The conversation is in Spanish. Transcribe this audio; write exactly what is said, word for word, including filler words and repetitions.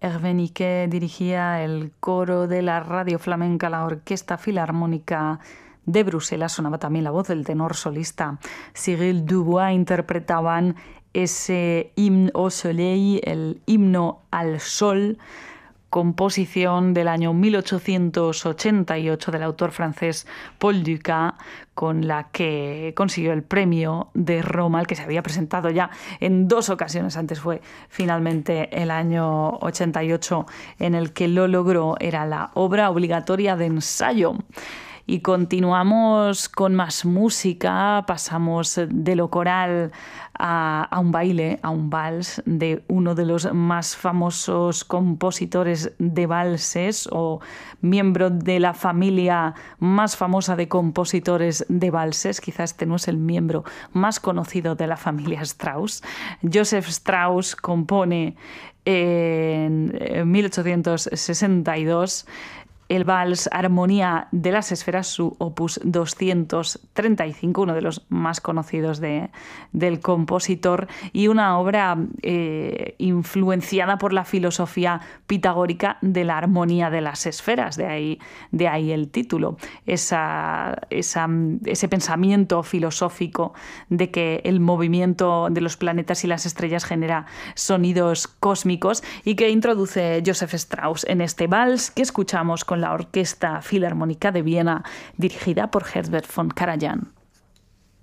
Hervé Niquet dirigía el coro de la Radio Flamenca, la Orquesta Filarmónica de Bruselas. Sonaba también la voz del tenor solista Cyril Dubois. Interpretaban ese himne au soleil, el himno al sol, composición del año mil ochocientos ochenta y ocho del autor francés Paul Dukas, con la que consiguió el premio de Roma, al que se había presentado ya en dos ocasiones. Antes fue finalmente el año ochenta y ocho en el que lo logró. Era la obra obligatoria de ensayo. Y continuamos con más música, pasamos de lo coral a, a un baile, a un vals de uno de los más famosos compositores de valses, o miembro de la familia más famosa de compositores de valses. Quizás este no es el miembro más conocido de la familia Strauss. Joseph Strauss compone en mil ochocientos sesenta y dos el vals Armonía de las Esferas, su opus doscientos treinta y cinco, uno de los más conocidos de, del compositor, y una obra eh, influenciada por la filosofía pitagórica de la armonía de las esferas, de ahí, de ahí el título. Esa, esa, ese pensamiento filosófico de que el movimiento de los planetas y las estrellas genera sonidos cósmicos, y que introduce Joseph Strauss en este vals que escuchamos con la Orquesta Filarmónica de Viena, dirigida por Herbert von Karajan.